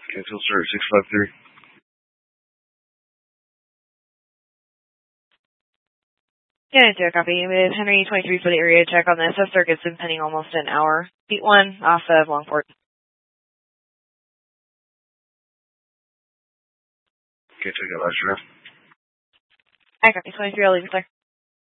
Cancel start 653. Yeah, do a copy. With Henry 23 for the area check on this. That circuit's been pending almost an hour. Beat 1 off of Longport. Okay, check out last round. I copy 23. I'll leave it there.